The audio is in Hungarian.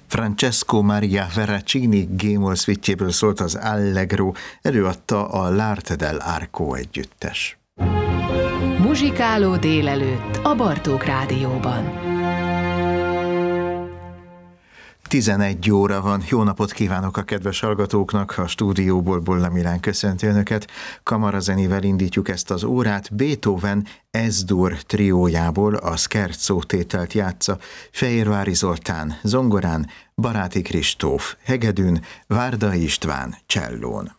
Francesco Maria Veracini G-moll szvittjéből szólt az Allegro, előadta a L'Arte dell'Arco együttes. Muzsikáló délelőtt a Bartók Rádióban. 11 óra van. Jó napot kívánok a kedves hallgatóknak, a stúdióból Bolla Milán köszönti önöket. Kamarazenével indítjuk ezt az órát. Beethoven S-dur triójából a Scherzo tételt játsza Fehérvári Zoltán zongorán, Baráti Kristóf hegedűn, Várda István csellón.